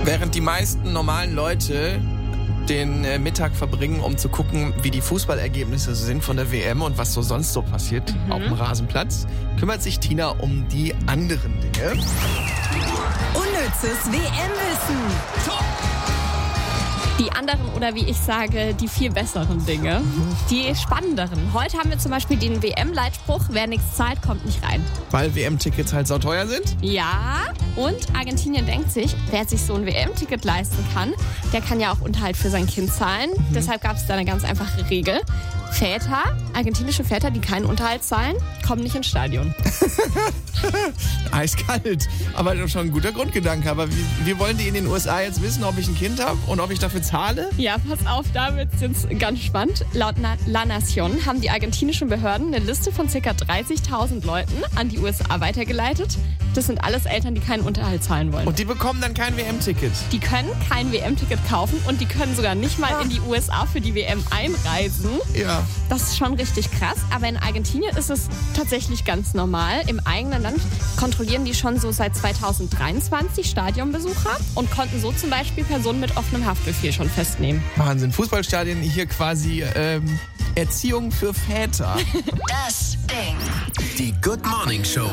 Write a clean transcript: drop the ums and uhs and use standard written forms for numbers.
Während die meisten normalen Leute den Mittag verbringen, um zu gucken, wie die Fußballergebnisse sind von der WM und was so sonst so passiert auf dem Rasenplatz, kümmert sich Tina um die anderen Dinge. Unnützes WM-Wissen. Die anderen oder wie ich sage, die viel besseren Dinge. Die spannenderen. Heute haben wir zum Beispiel den WM-Leitspruch, wer nichts zahlt, kommt nicht rein. Weil WM-Tickets halt sauteuer sind? Ja, und Argentinien denkt sich, wer sich so ein WM-Ticket leisten kann, der kann ja auch Unterhalt für sein Kind zahlen. Deshalb gab es da eine ganz einfache Regel. Väter, argentinische Väter, die keinen Unterhalt zahlen, kommen nicht ins Stadion. Eiskalt. Aber schon ein guter Grundgedanke. Aber wie wollen die in den USA jetzt wissen, ob ich ein Kind habe und ob ich dafür zahle? Ja, pass auf, da wird es jetzt ganz spannend. Laut La Nación haben die argentinischen Behörden eine Liste von ca. 30.000 Leuten an die USA weitergeleitet. Das sind alles Eltern, die keinen Unterhalt zahlen wollen. Und die bekommen dann kein WM-Ticket? Die können kein WM-Ticket kaufen und die können sogar nicht mal in die USA für die WM einreisen. Ja. Das ist schon richtig krass. Aber in Argentinien ist es tatsächlich ganz normal. Im eigenen Land kontrollieren die schon so seit 2023 Stadionbesucher und konnten so zum Beispiel Personen mit offenem Haftbefehl schon festnehmen. Wahnsinn. Fußballstadien hier quasi Erziehung für Väter. Das Ding. Die Good Morning Show.